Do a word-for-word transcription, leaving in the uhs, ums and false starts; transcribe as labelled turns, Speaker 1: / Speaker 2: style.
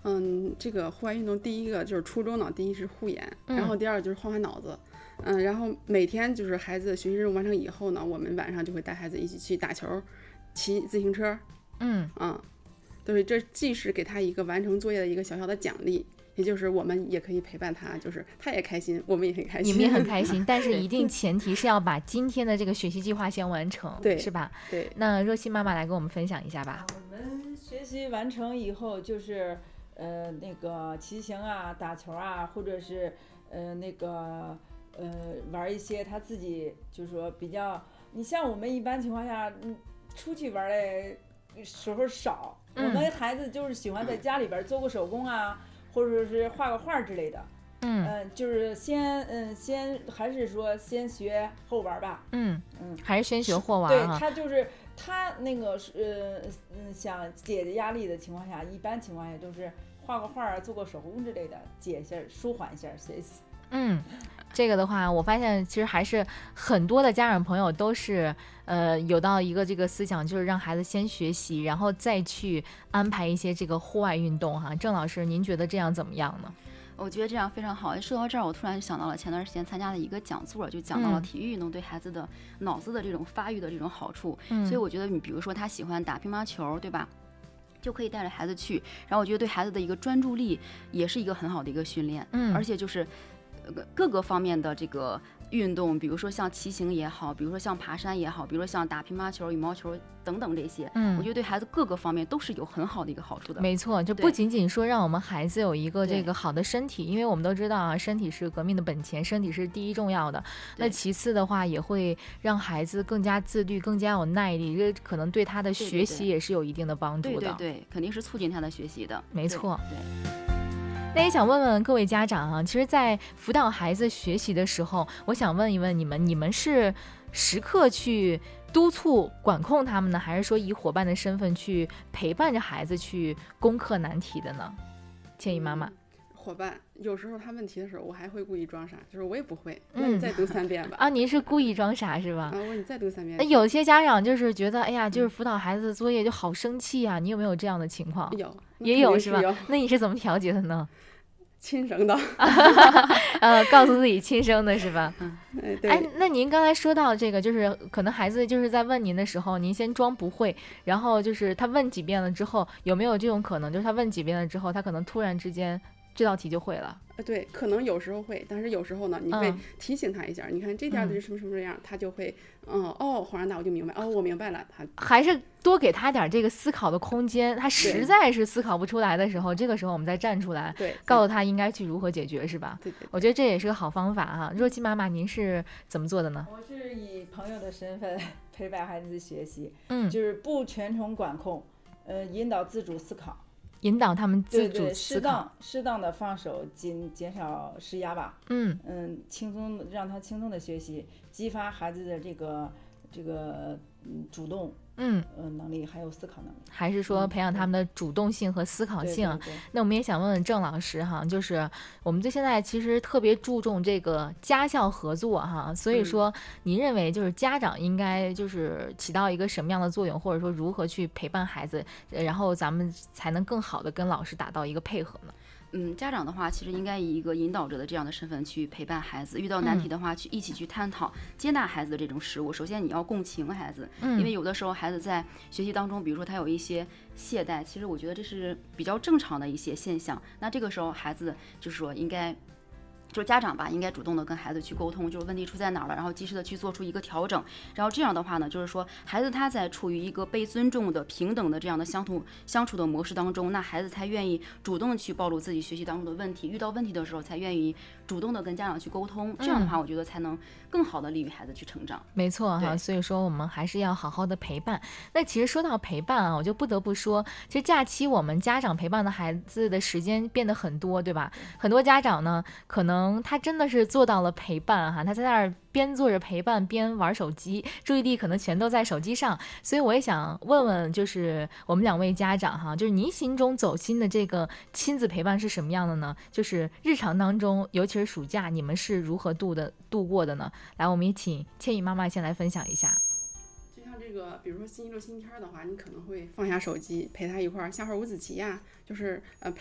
Speaker 1: 嗯，这个户外运动第一个就是初中呢，第一是护眼，
Speaker 2: 嗯
Speaker 1: 然后第二就是换换脑子。嗯，然后每天就是孩子学习任务完成以后呢，我们晚上就会带孩子一起去打球、骑自行车。
Speaker 2: 嗯
Speaker 1: 嗯，对，这既是给他一个完成作业的一个小小的奖励，也就是我们也可以陪伴他，就是他也开心，我们也很开心，
Speaker 2: 你们也很开心。但是一定前提是要把今天的这个学习计划先完成，
Speaker 1: 对，
Speaker 2: 是吧？
Speaker 1: 对。
Speaker 2: 那若曦妈妈来跟我们分享一下吧。
Speaker 3: 我们学习完成以后，就是呃那个骑行啊、打球啊，或者是呃那个呃玩一些他自己就是说比较，你像我们一般情况下，嗯，出去玩的时候少，
Speaker 2: 嗯、
Speaker 3: 我们孩子就是喜欢在家里边做个手工啊，或者是画个画之类的。
Speaker 2: 嗯、
Speaker 3: 呃，就是先嗯先还是说先学后玩吧。
Speaker 2: 嗯
Speaker 3: 嗯，
Speaker 2: 还是先学后玩
Speaker 3: 对，他就是他那个呃嗯想解决压力的情况下，一般情况下都是画个画、做个手工之类的，解一下、舒缓一下学习。
Speaker 2: 嗯，这个的话，我发现其实还是很多的家长朋友都是呃有到一个这个思想，就是让孩子先学习，然后再去安排一些这个户外运动哈。郑老师，您觉得这样怎么样呢？
Speaker 4: 我觉得这样非常好。说到这儿，我突然想到了前段时间参加的一个讲座，就讲到了体育运动对孩子的脑子的这种发育的这种好处。嗯、所以我觉得，你比如说他喜欢打乒乓球，对吧？就可以带着孩子去。然后我觉得对孩子的一个专注力也是一个很好的一个训练。嗯，而且就是各个方面的这个运动，比如说像骑行也好，比如说像爬山也好，比如说像打乒乓球、羽毛球等等这些，嗯，我觉得对孩子各个方面都是有很好的一个好处的。
Speaker 2: 没错，就不仅仅说让我们孩子有一个这个好的身体，因为我们都知道啊，身体是革命的本钱，身体是第一重要的。那其次的话，也会让孩子更加自律，更加有耐力，这可能对他的学习也是有一定的帮助的。
Speaker 4: 对对 对, 对，肯定是促进他的学习的。
Speaker 2: 没错。
Speaker 4: 对。对
Speaker 2: 那也想问问各位家长啊，其实在辅导孩子学习的时候，我想问一问你们，你们是时刻去督促管控他们呢，还是说以伙伴的身份去陪伴着孩子去攻克难题的呢？倩怡妈妈。
Speaker 1: 伙伴，有时候他问题的时候，我还会故意装傻，就是我也不会，那你再读三遍吧。
Speaker 2: 啊，您是故意装傻是吧？
Speaker 1: 啊，我说你再读三遍。
Speaker 2: 那有些家长就是觉得，哎呀，就是辅导孩子的作业就好生气啊，你有没有这样的情况？
Speaker 1: 有，
Speaker 2: 也有是吧？
Speaker 1: 有
Speaker 2: 那你是怎么调节的呢？
Speaker 1: 亲生的，
Speaker 2: 呃，告诉自己亲生的是吧？
Speaker 1: 嗯，对。
Speaker 2: 哎，那您刚才说到这个，就是可能孩子就是在问您的时候，您先装不会，然后就是他问几遍了之后，有没有这种可能，就是他问几遍了之后，他可能突然之间这道题就会了？
Speaker 1: 呃，对，可能有时候会，但是有时候呢，你会提醒他一下，嗯、你看这条是什么什么样，嗯、他就会，嗯，哦，恍然大悟就明白，哦，我明白了，他
Speaker 2: 还是多给他点这个思考的空间，他实在是思考不出来的时候，这个时候我们再站出来，
Speaker 1: 对，
Speaker 2: 告诉他应该去如何解决，是吧？
Speaker 1: 对 对, 对。
Speaker 2: 我觉得这也是个好方法哈。若曦妈妈，您是怎么做的呢？
Speaker 3: 我是以朋友的身份陪伴孩子学习，
Speaker 2: 嗯，
Speaker 3: 就是不全程管控，呃，引导自主思考。
Speaker 2: 引导他们自主思考，
Speaker 3: 对对，适当适当的放手，减减少施压吧。
Speaker 2: 嗯
Speaker 3: 嗯，轻松让他轻松的学习，激发孩子的这个这个嗯主动
Speaker 2: 嗯
Speaker 3: 呃能力，还有思考能力。
Speaker 2: 还是说培养他们的主动性和思考性？
Speaker 3: 对对对，
Speaker 2: 那我们也想问问郑老师哈，就是我们对现在其实特别注重这个家校合作哈，所以说您认为就是家长应该就是起到一个什么样的作用，或者说如何去陪伴孩子，然后咱们才能更好的跟老师达到一个配合呢？
Speaker 4: 嗯，家长的话其实应该以一个引导者的这样的身份去陪伴孩子，遇到难题的话、嗯、去一起去探讨接纳孩子的这种事物。首先你要共情孩子、嗯、因为有的时候孩子在学习当中，比如说他有一些懈怠，其实我觉得这是比较正常的一些现象。那这个时候孩子就是说应该就是家长吧，应该主动的跟孩子去沟通，就是问题出在哪儿了，然后及时的去做出一个调整。然后这样的话呢，就是说孩子他在处于一个被尊重的、平等的这样的相处相处的模式当中，那孩子才愿意主动的去暴露自己学习当中的问题，遇到问题的时候才愿意主动的跟家长去沟通。这样的话，我觉得才能更好的利于孩子去成长。
Speaker 2: 没错哈，所以说我们还是要好好的陪伴。那其实说到陪伴啊，我就不得不说，其实假期我们家长陪伴的孩子的时间变得很多，对吧？很多家长呢，可能他真的是做到了陪伴哈，他在那儿边做着陪伴边玩手机，注意力可能全都在手机上。所以我也想问问，就是我们两位家长哈，就是您心中走心的这个亲子陪伴是什么样的呢？就是日常当中，尤其是暑假，你们是如何度的度过的呢？来，我们也请倩怡妈妈先来分享一下。
Speaker 1: 就像这个，比如说星期六、星期天的话，你可能会放下手机，陪他一块儿下会儿五子棋呀，就是呃陪